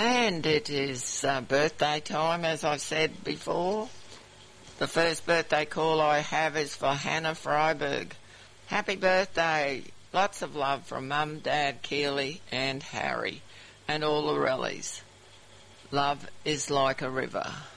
And it is birthday time, as I've said before. The first birthday call I have is for Hannah Freiberg. Happy birthday. Lots of love from Mum, Dad, Keely and Harry and all the Rellies. Love is like a river.